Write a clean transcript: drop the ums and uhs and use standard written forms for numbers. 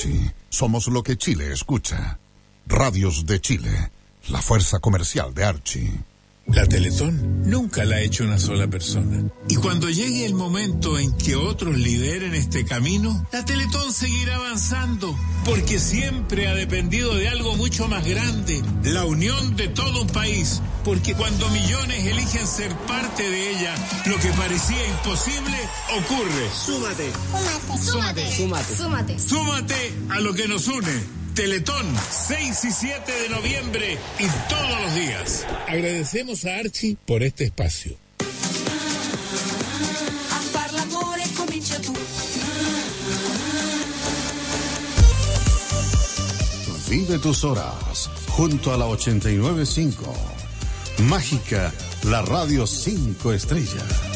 Archie, somos lo que Chile escucha. Radios de Chile, la fuerza comercial de Archie. La Teletón nunca la ha hecho una sola persona. Y cuando llegue el momento en que otros lideren este camino, la Teletón seguirá avanzando, porque siempre ha dependido de algo mucho más grande, la unión de todo un país. Porque cuando millones eligen ser parte de ella, lo que parecía imposible ocurre. Súmate. Súmate a lo que nos une. Teletón, 6 y 7 de noviembre y todos los días. Agradecemos a Archie por este espacio. Vive tus horas junto a la 89.5. Mágica, la radio 5 estrellas.